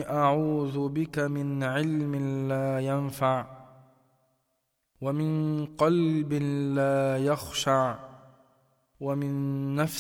إني أعوذ بك من علم لا ينفع ومن قلب لا يخشع ومن نفس